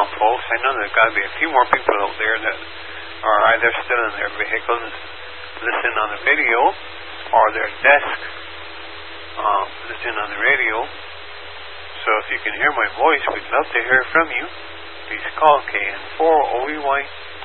folks. I know there's got to be a few more people out there that are either still in their vehicles listening on the video or their desk listening on the radio. So if you can hear my voice, we'd love to hear from you. Please call KN4OEY